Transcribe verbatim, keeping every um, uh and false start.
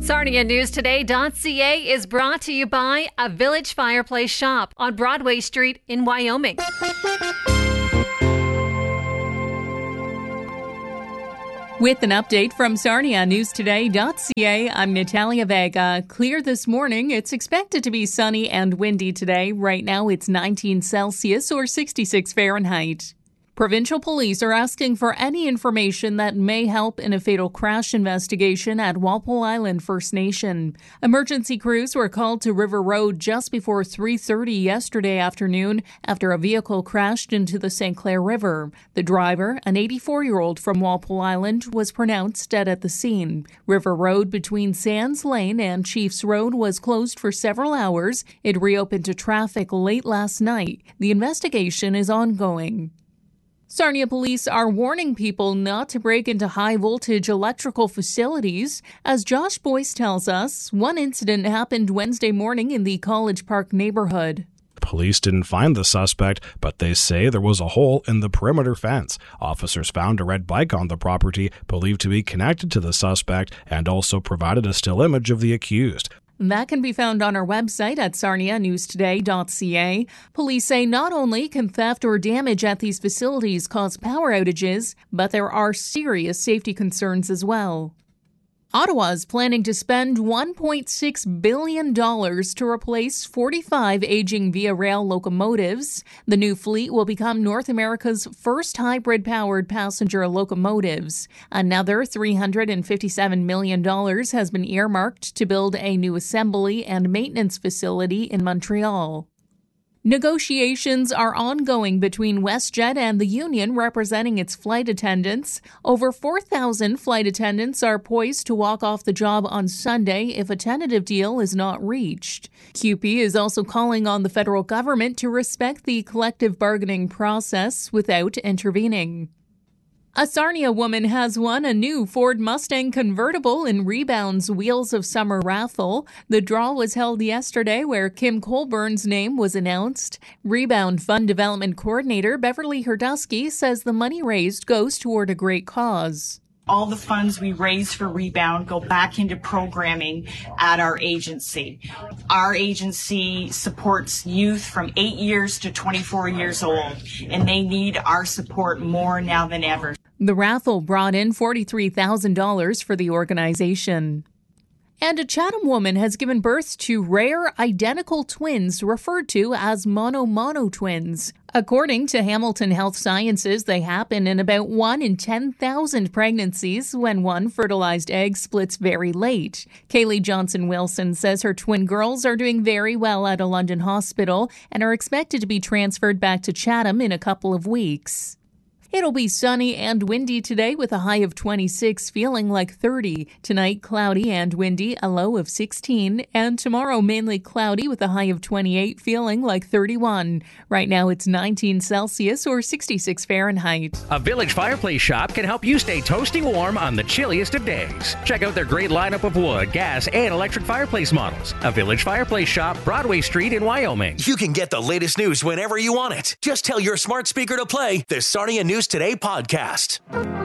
Sarnia News Today dot C A is brought to you by a Village Fireplace Shop on Broadway Street in Wyoming. With an update from Sarnia News Today dot C A, I'm Natalia Vega. Clear this morning. It's expected to be sunny and windy today. Right now it's nineteen Celsius or sixty-six Fahrenheit. Provincial police are asking for any information that may help in a fatal crash investigation at Walpole Island First Nation. Emergency crews were called to River Road just before three thirty yesterday afternoon after a vehicle crashed into the Saint Clair River. The driver, an eighty-four-year-old from Walpole Island, was pronounced dead at the scene. River Road between Sands Lane and Chiefs Road was closed for several hours. It reopened to traffic late last night. The investigation is ongoing. Sarnia police are warning people not to break into high-voltage electrical facilities. As Josh Boyce tells us, one incident happened Wednesday morning in the College Park neighborhood. Police didn't find the suspect, but they say there was a hole in the perimeter fence. Officers found a red bike on the property, believed to be connected to the suspect, and also provided a still image of the accused. That can be found on our website at Sarnia News Today dot C A. Police say not only can theft or damage at these facilities cause power outages, but there are serious safety concerns as well. Ottawa is planning to spend one point six billion dollars to replace forty-five aging Via Rail locomotives. The new fleet will become North America's first hybrid-powered passenger locomotives. Another three hundred fifty-seven million dollars has been earmarked to build a new assembly and maintenance facility in Montreal. Negotiations are ongoing between WestJet and the union representing its flight attendants. Over four thousand flight attendants are poised to walk off the job on Sunday if a tentative deal is not reached. C U P E is also calling on the federal government to respect the collective bargaining process without intervening. A Sarnia woman has won a new Ford Mustang convertible in Rebound's Wheels of Summer raffle. The draw was held yesterday where Kim Colburn's name was announced. Rebound Fund Development Coordinator Beverly Herdusky says the money raised goes toward a great cause. All the funds we raise for Rebound go back into programming at our agency. Our agency supports youth from eight years to twenty-four years old, and they need our support more now than ever. The raffle brought in forty-three thousand dollars for the organization. And a Chatham woman has given birth to rare identical twins referred to as mono-mono twins. According to Hamilton Health Sciences, they happen in about one in ten thousand pregnancies when one fertilized egg splits very late. Kaylee Johnson-Wilson says her twin girls are doing very well at a London hospital and are expected to be transferred back to Chatham in a couple of weeks. It'll be sunny and windy today with a high of twenty-six, feeling like thirty. Tonight, cloudy and windy, a low of sixteen. And tomorrow, mainly cloudy with a high of twenty-eight, feeling like thirty-one. Right now, it's nineteen Celsius or sixty-six Fahrenheit. A Village Fireplace Shop can help you stay toasty warm on the chilliest of days. Check out their great lineup of wood, gas, and electric fireplace models. A Village Fireplace Shop, Broadway Street in Wyoming. You can get the latest news whenever you want it. Just tell your smart speaker to play the Sarnia News Today podcast.